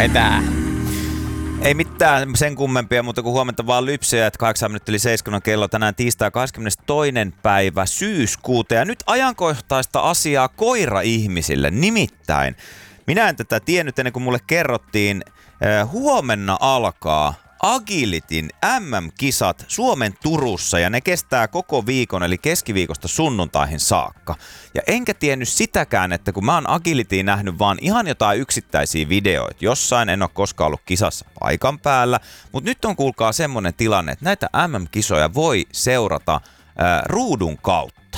Ei mitään sen kummempia, mutta kun huomenta vaan lypsyjä, että 8 minuuttia 7 kello tänään tiistai 22. päivä syyskuuta. Ja nyt ajankohtaista asiaa koira-ihmisille. Nimittäin, minä en tätä tiennyt ennen kuin mulle kerrottiin, huomenna alkaa Agilityn MM-kisat Suomen Turussa ja ne kestää koko viikon, eli keskiviikosta sunnuntaihin saakka. Ja enkä tiennyt sitäkään, että kun mä oon Agilityin nähnyt vaan ihan jotain yksittäisiä videoita, jossain en ole koskaan ollut kisassa paikan päällä, mutta nyt on kuulkaa semmonen tilanne, että näitä MM-kisoja voi seurata ruudun kautta.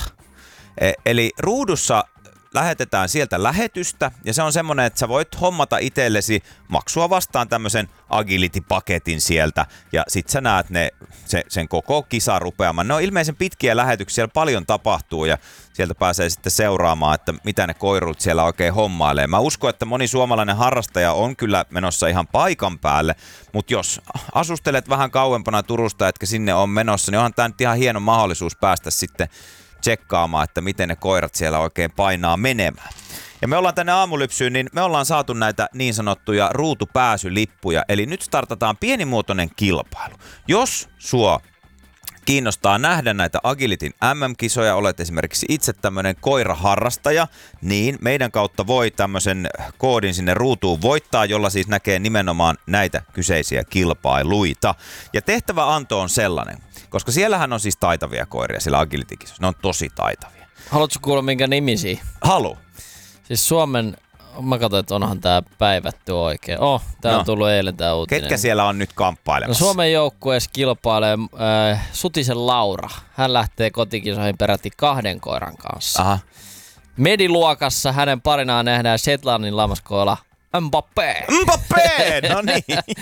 Eli ruudussa lähetetään sieltä lähetystä ja se on semmoinen, että sä voit hommata itsellesi maksua vastaan tämmöisen Agility-paketin sieltä ja sit sä näet sen koko kisarupeaman. Ne on ilmeisen pitkiä lähetyksiä, siellä paljon tapahtuu ja sieltä pääsee sitten seuraamaan, että mitä ne koirut siellä oikein hommailee. Mä uskon, että moni suomalainen harrastaja on kyllä menossa ihan paikan päälle, mutta jos asustelet vähän kauempana Turusta, etkä sinne on menossa, niin onhan tää nyt ihan hieno mahdollisuus päästä sitten tsekkaamaan, että miten ne koirat siellä oikein painaa menemään. Ja me ollaan tänne aamulypsyyn, niin me ollaan saatu näitä niin sanottuja ruutupääsylippuja, eli nyt startataan pienimuotoinen kilpailu. Jos sua kiinnostaa nähdä näitä Agilityn MM-kisoja, olet esimerkiksi itse tämmöinen koiraharrastaja, niin meidän kautta voi tämmöisen koodin sinne ruutuun voittaa, jolla siis näkee nimenomaan näitä kyseisiä kilpailuita. Ja tehtäväanto on sellainen, koska siellähän on siis taitavia koiria siellä Agility-kisoissa, ne on tosi taitavia. Haluatko kuulla minkä nimisiä? Halu. Siis Suomen, mä katsoin, että onhan tää päivätty oikein. Tää on tullut eilen tää uutinen. Ketkä siellä on nyt kamppailemassa? No Suomen joukkueessa kilpailee Sutisen Laura. Hän lähtee kotikisoihin peräti 2 koiran kanssa. Aha. Mediluokassa hänen parinaan nähdään Shetlandin lammaskoira Mbappé. Mbappé! No niin.